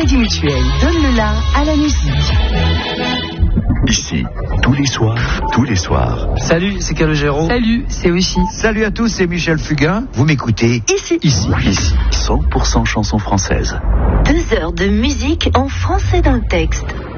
Crédit Mutuel donne le la à la musique. Ici, tous les soirs. Salut, c'est Calogero. Salut, c'est Aussi. Salut à tous, c'est Michel Fugain. Vous m'écoutez Ici. 100% chansons françaises. 2 heures de musique en français dans le texte.